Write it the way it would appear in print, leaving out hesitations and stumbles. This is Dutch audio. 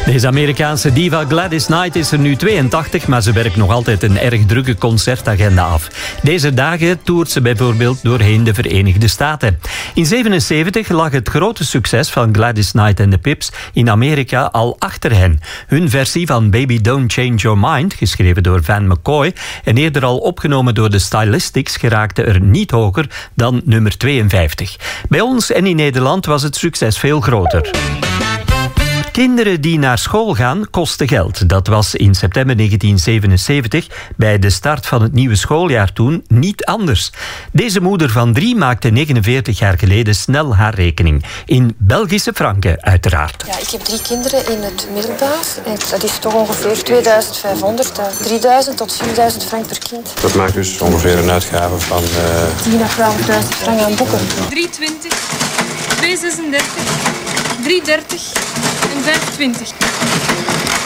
Deze Amerikaanse diva Gladys Knight is er nu 82, maar ze werkt nog altijd een erg drukke concertagenda af. Deze dagen toert ze bijvoorbeeld doorheen de Verenigde Staten. In 1977 lag het grote succes van Gladys Knight en de Pips in Amerika al achter hen. Hun versie van Baby Don't Change Your Mind, geschreven door Van McCoy en eerder al opgenomen door de Stylistics, geraakte er niet hoger dan nummer 52. Bij ons en in Nederland was het succes veel groter. Kinderen die naar school gaan, kosten geld. Dat was in september 1977, bij de start van het nieuwe schooljaar toen, niet anders. Deze moeder van 3 maakte 49 jaar geleden snel haar rekening. In Belgische franken, uiteraard. Ja, ik heb 3 kinderen in het middelbaar. En dat is toch ongeveer 2500, 3000 tot 4000 frank per kind. Dat maakt dus ongeveer een uitgave van 10.000 à 12.000 frank aan boeken. 320, 236, 330 en 520.